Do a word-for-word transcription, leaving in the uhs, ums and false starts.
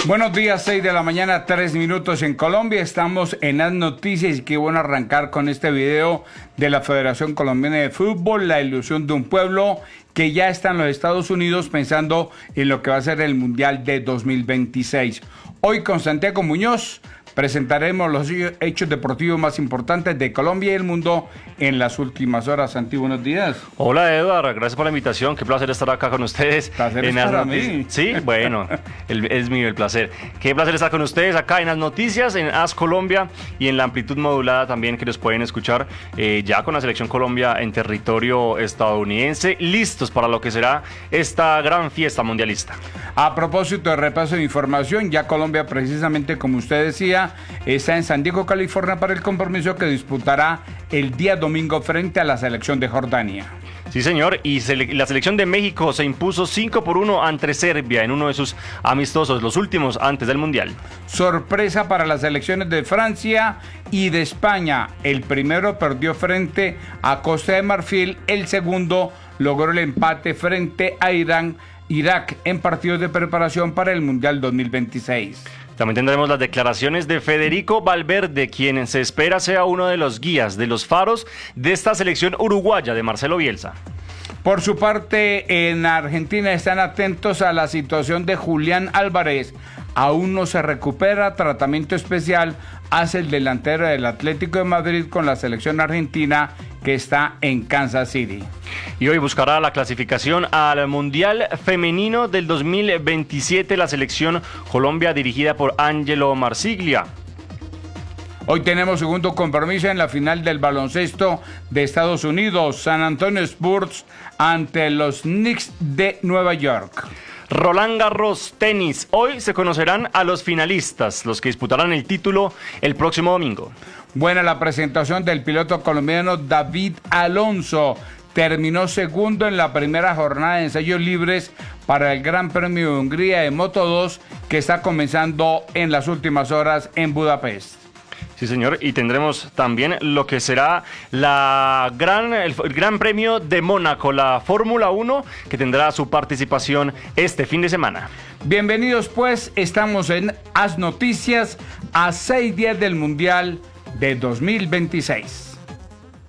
Buenos días, seis de la mañana, tres minutos en Colombia. Estamos en las noticias y qué bueno arrancar con este video de la Federación Colombiana de Fútbol, la ilusión de un pueblo que ya está en los Estados Unidos pensando en lo que va a ser el Mundial de dos mil veintiséis. Hoy con Santiago Muñoz presentaremos los hechos deportivos más importantes de Colombia y el mundo en las últimas horas. Santi, buenos días. Hola, Eduardo, gracias por la invitación. Qué placer estar acá con ustedes. Placer en es las para notic- mí. Sí, bueno, el, es mío el placer. Qué placer estar con ustedes acá en las noticias, en As Colombia y en la amplitud modulada también que nos pueden escuchar eh, ya con la Selección Colombia en territorio estadounidense, listos para lo que será esta gran fiesta mundialista. A propósito de repaso de información, ya Colombia, precisamente como usted decía, está en San Diego, California, para el compromiso que disputará el día domingo frente a la selección de Jordania. Sí, señor, y sele- la selección de México se impuso cinco por uno ante Serbia en uno de sus amistosos, los últimos antes del Mundial. Sorpresa para las selecciones de Francia y de España. El primero perdió frente a Costa de Marfil, el segundo logró el empate frente a Irán, Irak en partidos de preparación para el Mundial dos mil veintiséis. También tendremos las declaraciones de Federico Valverde, quien se espera sea uno de los guías, de los faros de esta selección uruguaya de Marcelo Bielsa. Por su parte, en Argentina están atentos a la situación de Julián Álvarez. Aún no se recupera, tratamiento especial hace el delantero del Atlético de Madrid con la selección argentina que está en Kansas City. Y hoy buscará la clasificación al Mundial Femenino del dos mil veintisiete, la selección Colombia dirigida por Angelo Marsiglia. Hoy tenemos segundo compromiso en la final del baloncesto de Estados Unidos, San Antonio Spurs ante los Knicks de Nueva York. Roland Garros Tenis. Hoy se conocerán a los finalistas, los que disputarán el título el próximo domingo. Buena la presentación del piloto colombiano David Alonso. Terminó segundo en la primera jornada de ensayos libres para el Gran Premio de Hungría de Moto dos que está comenzando en las últimas horas en Budapest. Sí, señor, y tendremos también lo que será la gran, el, el Gran Premio de Mónaco, la Fórmula uno, que tendrá su participación este fin de semana. Bienvenidos pues, estamos en As Noticias a seis días del Mundial de dos mil veintiséis.